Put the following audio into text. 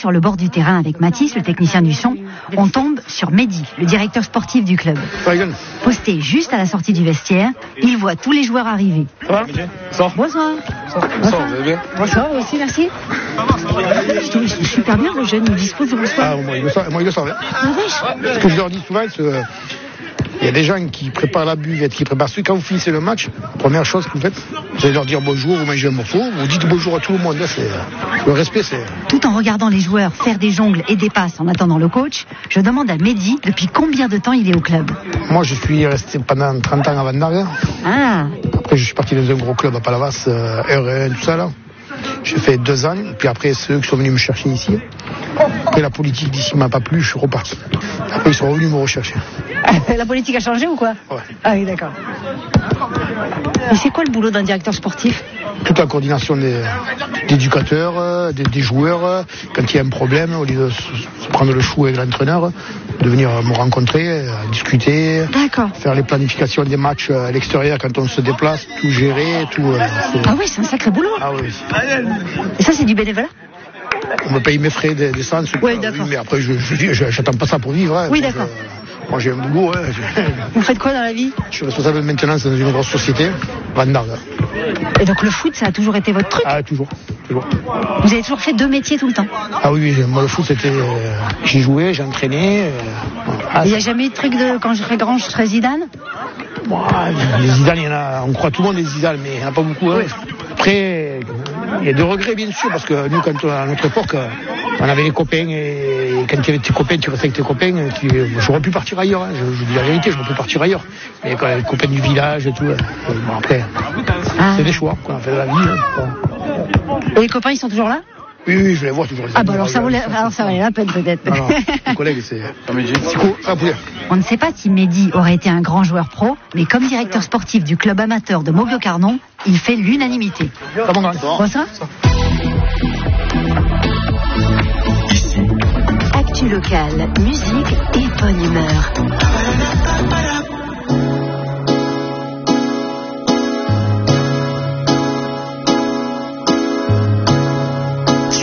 sur le bord du terrain avec Mathis, le technicien du son, on tombe sur Mehdi, le directeur sportif du club. Posté juste à la sortie du vestiaire, il voit tous les joueurs arriver. Ça va ? Bonsoir. Bonsoir, vous allez bien ? Bonsoir, aussi, merci. Je trouve qu'il est super bien, le jeune, il dispose de bonsoir. Ah, moi, il le savait. Ah, Ce que je leur dis souvent, il y a des gens qui préparent la buvette, qui préparent quand vous finissez le match, première chose que vous faites, vous allez leur dire bonjour, vous mangez un morceau, vous dites bonjour à tout le monde. Là, le respect, c'est... Tout en regardant les joueurs faire des jongles et des passes en attendant le coach, je demande à Mehdi depuis combien de temps il est au club. Moi, je suis resté pendant 30 ans à Vandargue. Ah. Après, je suis parti dans un gros club à Palavas, R1, tout ça, là. J'ai fait 2 ans, puis après, c'est eux qui sont venus me chercher ici. Après, la politique d'ici m'a pas plu, je suis reparti. Après, ils sont revenus me rechercher. La politique a changé ou quoi ? Ouais. Ah oui, d'accord. Et c'est quoi le boulot d'un directeur sportif ? Toute la coordination des éducateurs, des joueurs, quand il y a un problème, au lieu de se prendre le chou avec l'entraîneur, de venir me rencontrer, discuter, d'accord, faire les planifications des matchs à l'extérieur quand on se déplace, tout gérer, tout... Ah oui, c'est un sacré boulot. Ah oui. Et ça, c'est du bénévolat ? On me paye mes frais d'essence. Oui, d'accord. Oui, mais après, j'attends pas ça pour vivre. Hein. Oui, d'accord. Moi, j'ai un boulot. Hein. Vous faites quoi dans la vie ? Je suis responsable de maintenance dans une grosse société, Vandargue. Et donc le foot, ça a toujours été votre truc ? Ah, toujours. Vous avez toujours fait 2 métiers tout le temps ? Ah oui, moi le foot, c'était... J'y jouais, j'entraînais. Il n'y a jamais eu de truc de quand je serai grand, je serai Zidane ? Les Zidane, il y en a... On croit tout le monde des Zidane, mais il n'y en a pas beaucoup. Hein. Après, il y a de regrets, bien sûr, parce que nous, à notre époque, on avait les copains, et quand tu avais tes copains, tu restais avec tes copains, j'aurais pu partir ailleurs, hein. Je dis la vérité, j'aurais pu partir ailleurs. Mais quand les copains du village et tout, bon, après, c'est des choix, quoi, on fait de la vie. Hein. Et les copains, ils sont toujours là ? Oui, je les vois toujours. Ah bah alors ça valait la peine peut-être. Non, les collègues, c'est cool, ça poulet. On ne sait pas si Mehdi aurait été un grand joueur pro, mais comme directeur sportif du club amateur de Mauvieux-Carnon, il fait l'unanimité. Bonsoir. Ici. Actu locale, musique et bonne humeur.